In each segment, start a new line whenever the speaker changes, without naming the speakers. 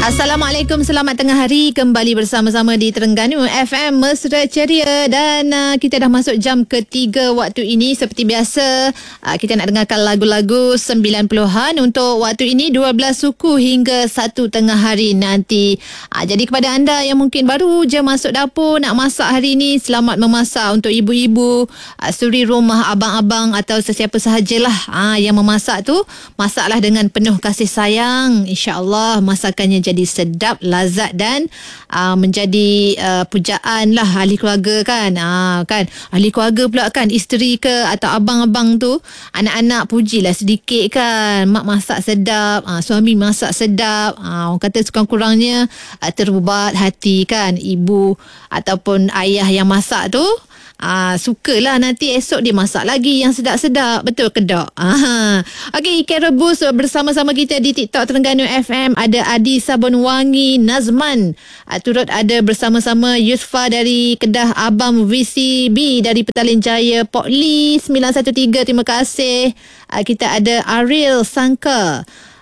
Assalamualaikum, selamat tengah hari. Kembali bersama-sama di Terengganu FM Mesra Ceria. Dan kita dah masuk jam ketiga waktu ini. Seperti biasa, kita nak dengarkan lagu-lagu 90-an untuk waktu ini 12 suku hingga 1 tengah hari nanti. Jadi kepada anda yang mungkin baru je masuk dapur nak masak hari ini, selamat memasak. Untuk ibu-ibu, suri rumah, abang-abang atau sesiapa sahajalah yang memasak tu, masaklah dengan penuh kasih sayang. InsyaAllah masakannya jadi sedap, lazat dan menjadi pujaan lah ahli keluarga kan. Kan ahli keluarga pula kan, isteri ke atau abang-abang tu, anak-anak pujilah sedikit kan, mak masak sedap, suami masak sedap. Orang kata sekurang-kurangnya terbuat hati kan ibu ataupun ayah yang masak tu. Sukalah nanti esok dia masak lagi yang sedap-sedap. Betul ke tak? Okey, ikan rebus bersama-sama kita di TikTok Terengganu FM. Ada Adi Sabun Wangi, Nazman. Turut ada bersama-sama Yusfa dari Kedah, Abang VCB dari Petaling Jaya, Port Lee 913. Terima kasih. Kita ada Ariel Sangka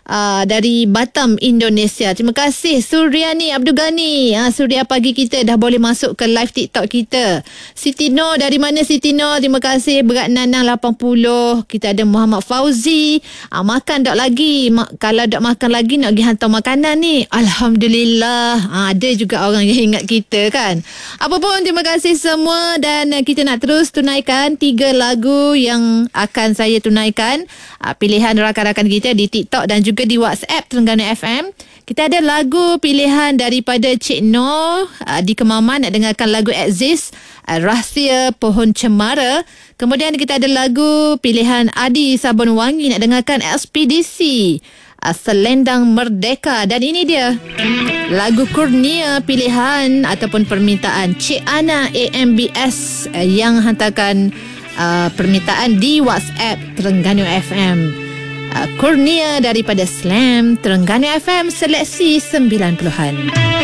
dari Batam, Indonesia. Terima kasih. Suryani Abdul Ghani, Surya pagi kita dah boleh masuk ke live TikTok kita. Siti Nur, dari mana Siti Nur? Terima kasih. Berat Nanang 80. Kita ada Muhammad Fauzi. Makan tak lagi? Kalau tak makan lagi nak pergi hantar makanan ni. Alhamdulillah. Ada juga orang yang ingat kita kan. Apa pun, terima kasih semua. Dan kita nak terus tunaikan 3 lagu yang akan saya tunaikan. Pilihan rakan-rakan kita di TikTok dan juga di WhatsApp Terengganu FM. Kita ada lagu pilihan daripada Cik Noh di Kemaman, nak dengarkan lagu Exist, Rahsia Pohon Cemara. Kemudian kita ada lagu pilihan Adi Sabun Wangi, nak dengarkan Ekspedisi, Selendang Merdeka. Dan ini dia lagu Kurnia, pilihan ataupun permintaan Cik Ana AMBS yang hantarkan permintaan di WhatsApp Terengganu FM. Kurnia daripada Slam Terengganu FM, seleksi 90-an.